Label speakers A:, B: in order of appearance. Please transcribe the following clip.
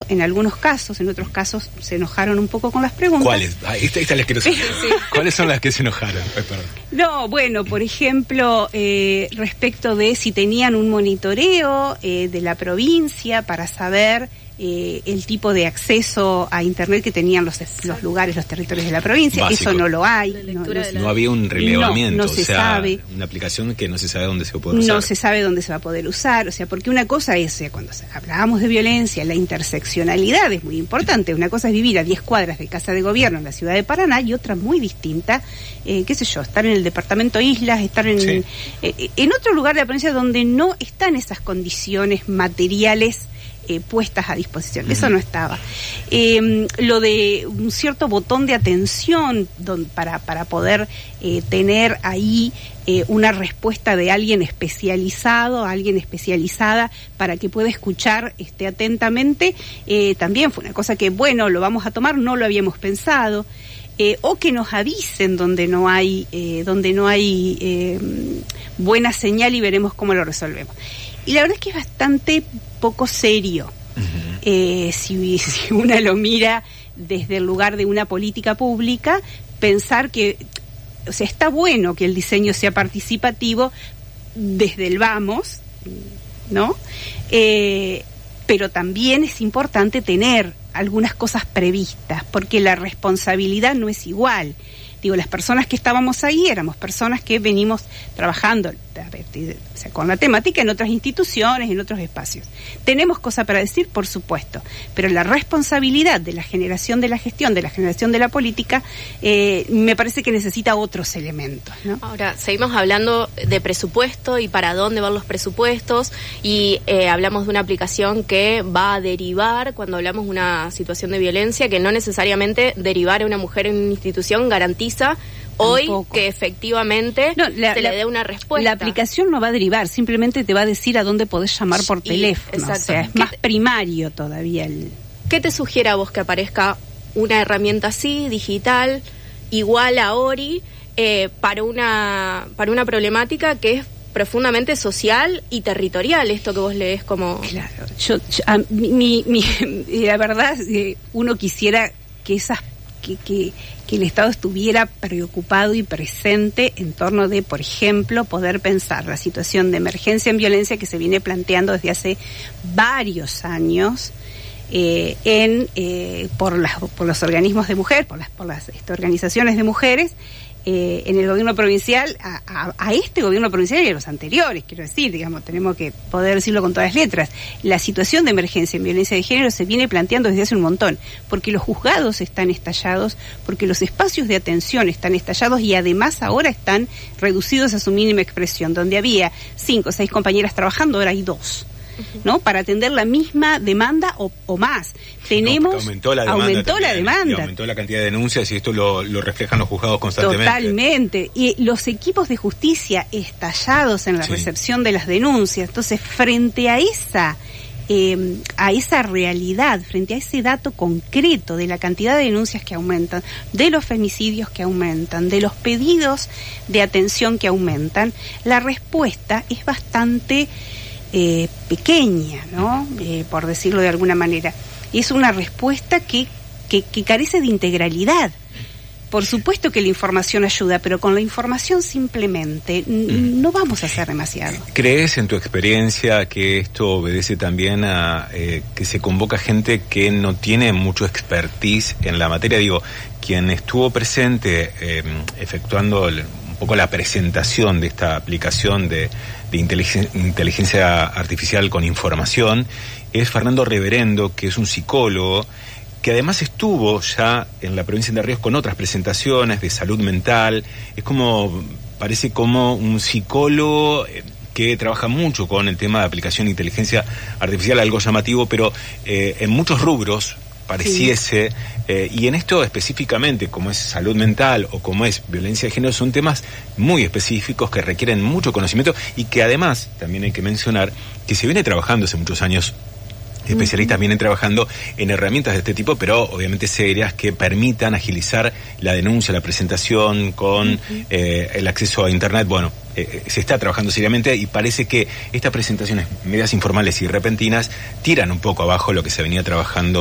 A: en algunos casos, en otros casos se enojaron un poco con las preguntas.
B: ¿Cuáles? Esta las quiero saber. Sí. ¿Cuáles son las que se enojaron? Perdón.
A: No, bueno, por ejemplo, respecto de si tenían un monitoreo de la provincia para saber el tipo de acceso a internet que tenían los lugares, los territorios de la provincia. Básico. Eso no lo hay.
B: No había un relevamiento,
A: no se sabe.
B: Una aplicación que no se sabe dónde se puede usar.
A: No se sabe dónde se va a poder usar, o sea, porque una cosa es, cuando hablábamos de violencia, la interseccionalidad es muy importante. Una cosa es vivir a 10 cuadras de Casa de Gobierno en la ciudad de Paraná, y otra muy distinta, qué sé yo, estar en el departamento Islas, estar en otro lugar de la provincia donde no están esas condiciones materiales puestas a disposición. Eso no estaba. Lo de un cierto botón de atención para poder tener ahí una respuesta de alguien especializado, alguien especializada para que pueda escuchar atentamente, también fue una cosa que, bueno, lo vamos a tomar, no lo habíamos pensado. O que nos avisen donde no hay buena señal y veremos cómo lo resolvemos. Y la verdad es que es bastante poco serio. Si una lo mira desde el lugar de una política pública, pensar que, o sea, está bueno que el diseño sea participativo desde el vamos, ¿no? Pero también es importante tener algunas cosas previstas, porque la responsabilidad no es igual. Digo, las personas que estábamos ahí éramos personas que venimos trabajando con la temática en otras instituciones, en otros espacios. Tenemos cosas para decir, por supuesto, pero la responsabilidad de la generación de la gestión, de la generación de la política, me parece que necesita otros elementos, ¿no?
C: Ahora, seguimos hablando de presupuesto y para dónde van los presupuestos, y hablamos de una aplicación que va a derivar, cuando hablamos de una situación de violencia, que no necesariamente derivar a una mujer en una institución garantiza hoy que efectivamente se le dé una respuesta.
A: La aplicación no va a derivar, simplemente te va a decir a dónde podés llamar por teléfono.
C: Exacto.
A: O sea, es más primario todavía.
C: ¿Qué te sugiere a vos que aparezca una herramienta así, digital, igual a Ori, para una problemática que es profundamente social y territorial, esto que vos lees como...
A: Claro, la verdad, uno quisiera que que el Estado estuviera preocupado y presente en torno de, por ejemplo, poder pensar la situación de emergencia en violencia que se viene planteando desde hace varios años por los organismos de mujer, por las organizaciones de mujeres, en el gobierno provincial, a este gobierno provincial y a los anteriores, quiero decir, digamos, tenemos que poder decirlo con todas las letras. La situación de emergencia en violencia de género se viene planteando desde hace un montón, porque los juzgados están estallados, porque los espacios de atención están estallados y además ahora están reducidos a su mínima expresión. Donde había 5 o 6 compañeras trabajando, ahora hay 2. ¿No? Para atender la misma demanda o más.
B: Aumentó la demanda. Y aumentó la cantidad de denuncias y esto lo reflejan los juzgados constantemente.
A: Totalmente. Y los equipos de justicia estallados en la recepción de las denuncias. Entonces, frente a esa realidad, frente a ese dato concreto de la cantidad de denuncias que aumentan, de los femicidios que aumentan, de los pedidos de atención que aumentan, la respuesta es bastante pequeña, ¿no? Por decirlo de alguna manera. Y es una respuesta que carece de integralidad. Por supuesto que la información ayuda, pero con la información simplemente no vamos a hacer demasiado.
B: ¿Crees en tu experiencia que esto obedece también a que se convoca gente que no tiene mucho expertise en la materia? Digo, quien estuvo presente efectuando un poco la presentación de esta aplicación de inteligencia artificial con información es Fernando Reverendo, que es un psicólogo que además estuvo ya en la provincia de Ríos con otras presentaciones de salud mental. Parece como un psicólogo que trabaja mucho con el tema de aplicación de inteligencia artificial, algo llamativo, pero en muchos rubros pareciese, y en esto específicamente, como es salud mental o como es violencia de género, son temas muy específicos que requieren mucho conocimiento y que además, también hay que mencionar, que se viene trabajando hace muchos años. Especialistas vienen trabajando en herramientas de este tipo, pero obviamente serias, que permitan agilizar la denuncia, la presentación con el acceso a Internet. Bueno, se está trabajando seriamente y parece que estas presentaciones medias informales y repentinas tiran un poco abajo lo que se venía trabajando